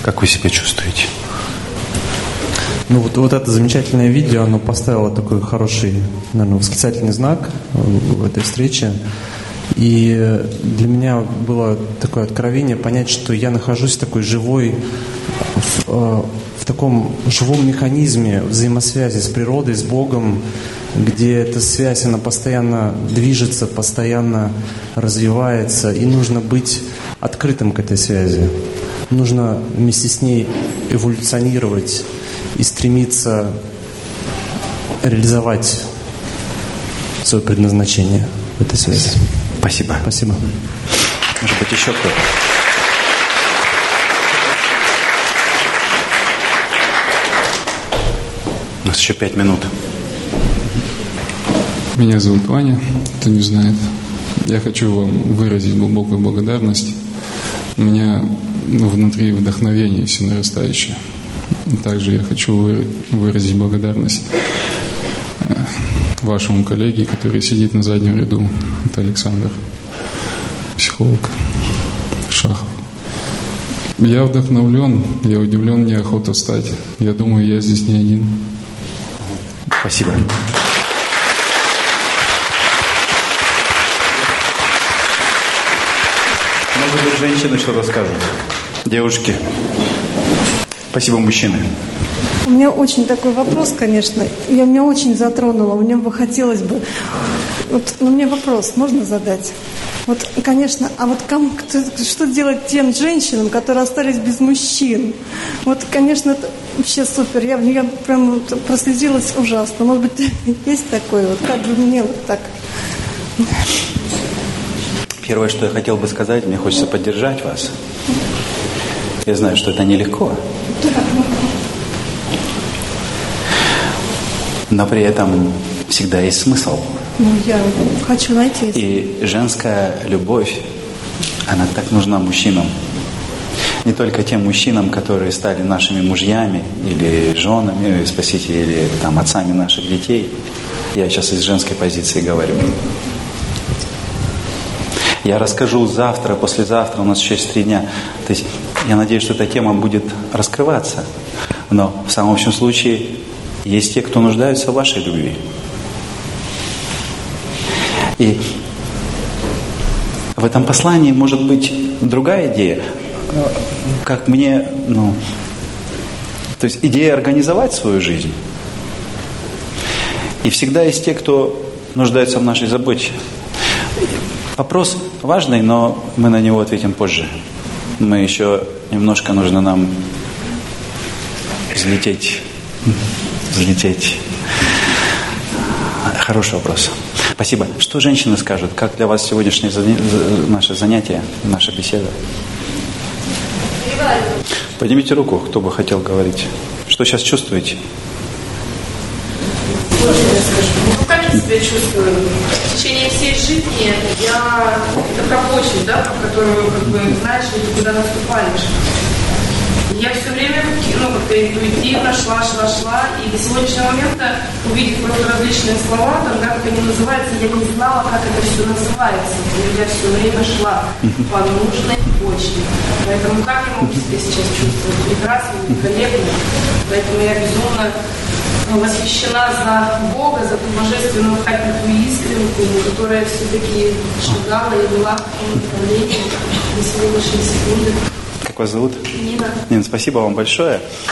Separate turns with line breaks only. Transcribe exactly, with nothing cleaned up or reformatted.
Как вы себя чувствуете?
Ну вот, вот это замечательное видео, оно поставило такой хороший, наверное, восклицательный знак в этой встрече. И для меня было такое откровение понять, что я нахожусь в такой живой, в, в таком живом механизме взаимосвязи с природой, с Богом, где эта связь, она постоянно движется, постоянно развивается, и нужно быть открытым к этой связи. Нужно вместе с ней эволюционировать и стремиться реализовать свое предназначение в этой связи.
Спасибо.
Спасибо.
Может быть, еще кто-то? У нас еще пять минут.
Меня зовут Ваня, кто не знает. Я хочу вам выразить глубокую благодарность. У меня внутри вдохновение все нарастающее. Также я хочу выразить благодарность вашему коллеге, который сидит на заднем ряду. Это Александр, психолог Шахов. Я вдохновлен, я удивлен, неохота встать. Я думаю, я здесь не один.
Спасибо. Может быть, женщины что-то скажут? Девушки. Спасибо, мужчины.
У меня очень такой вопрос, конечно. Я меня очень затронула. Мне бы хотелось бы... Вот, ну, мне вопрос можно задать? Вот, конечно, а вот кому, кто, что делать тем женщинам, которые остались без мужчин? Вот, конечно, это вообще супер. Я, я прям вот прослезилась ужасно. Может быть, есть такое? Вот как бы мне вот так...
Первое, что я хотел бы сказать, мне хочется поддержать вас. Я знаю, что это нелегко. Но при этом всегда есть смысл.
Ну, я хочу найти.
И женская любовь, она так нужна мужчинам. Не только тем мужчинам, которые стали нашими мужьями, или женами, спасите, или там, отцами наших детей. Я сейчас из женской позиции говорю. Я расскажу завтра, послезавтра, у нас еще есть три дня. То есть я надеюсь, что эта тема будет раскрываться. Но в самом общем случае есть те, кто нуждаются в вашей любви. И в этом послании может быть другая идея. Как мне, ну, то есть идея организовать свою жизнь. И всегда есть те, кто нуждается в нашей заботе. Вопрос важный, но мы на него ответим позже. Мы еще немножко нужно нам взлететь. Взлететь. Хороший вопрос. Спасибо. Что женщины скажут? Как для вас сегодняшнее наше занятие, наша беседа? Поднимите руку, кто бы хотел говорить. Что сейчас чувствуете?
Ну, как я себя чувствую? В течение всей жизни я... Это про почву, да, про которую, как бы, знаешь, ты куда наступаешь. Я все время, ну, как-то интуитивно шла, шла, шла, и до сегодняшнего момента, увидев просто различные слова, там, как это не называется, я не знала, как это все называется. И я все время шла по нужной почве. Поэтому как я могу себя сейчас чувствовать? Прекрасно, великолепно. Поэтому я безумно восхищена за Бога, за ту божественную капельку искренку, которая все-таки шагала и вела в том направлении до сегодняшней секунды.
Как вас зовут?
Нина.
Нина, спасибо вам большое.